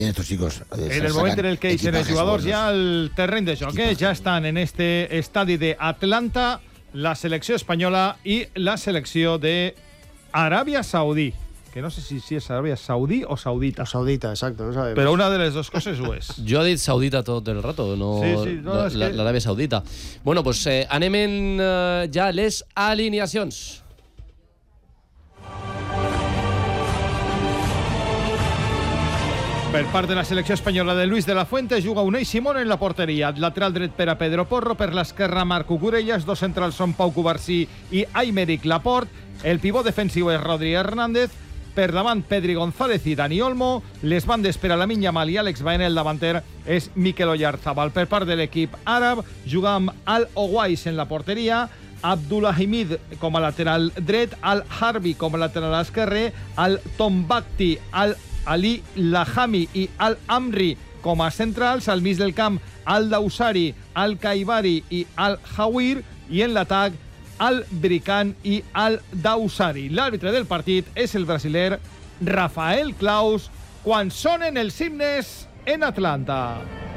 estos chicos. En el momento en el que dicen els jugadors ja al terreny de joc, ja estan en este estadi d'Atlanta la selecció espanyola i la selecció d'Aràbia Saudí, que no sé si és Aràbia Saudí o Saudita. O Saudita, exacto, no sabemos. Però una de les dues coses ho és. Jo he dit Saudita tot el rato, no, Sí, no, és que... l'Aràbia Saudita. Bueno, pues anem en ja les alineacions. Per part de la selecció espanyola de Luis de la Fuente juga Unai Simón en la porteria. Lateral dret per a Pedro Porro, per l'esquerra Marco Curellas, dos centrals són Pau Cubarsí i Aymeric Laporte. El pivot defensiu és Rodri Hernández, per davant Pedri González i Dani Olmo. Les bandes per a Lamine Yamal i Àlex Baena. El davanter és Mikel Oyarzabal. Per part de l'equip àrab juga amb Al-Owais en la porteria, Abdullah Hamid com a lateral dret, Al-Harbi com a lateral esquerre, Al-Tombakti, Ali Lahami i Al-Amri com a centrals, al mig del camp Al-Dawsari, Al-Kaibari i Al-Hawir, i en l'atac Al-Brikan i Al-Dawsari. L'àrbitre del partit és el brasiler Rafael Claus quan sonen els himnes en Atlanta.